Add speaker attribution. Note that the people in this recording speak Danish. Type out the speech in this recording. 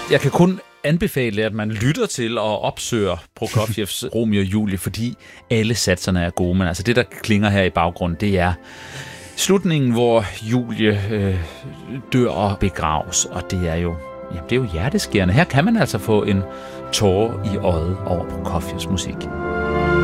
Speaker 1: Jeg kan kun anbefale, at man lytter til og opsøger Prokofjevs Romeo og Julie, fordi alle satserne er gode. Men altså det, der klinger her i baggrunden, det er slutningen, hvor Julie dør og begraves. Og det er jo hjerteskærende. Her kan man altså få en tåre i øjet over Prokofjevs musik.